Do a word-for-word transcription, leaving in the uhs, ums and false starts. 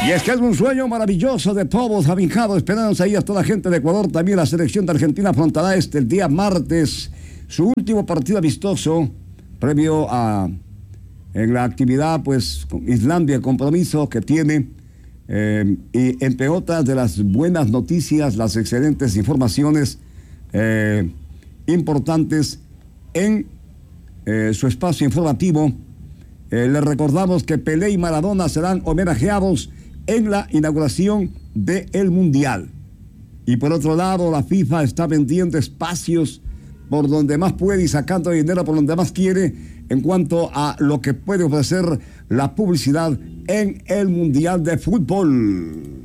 Y es que es un sueño maravilloso de todos, avincado, esperanza y a toda la gente de Ecuador. También la selección de Argentina afrontará este el día martes su último partido amistoso previo a en la actividad pues con Islandia, el compromiso que tiene eh, y entre otras de las buenas noticias, las excelentes informaciones eh, importantes en eh, su espacio informativo. Eh, les recordamos que Pelé y Maradona serán homenajeados en la inauguración del Mundial. Y por otro lado, la FIFA está vendiendo espacios por donde más puede y sacando dinero por donde más quiere en cuanto a lo que puede ofrecer la publicidad en el Mundial de Fútbol.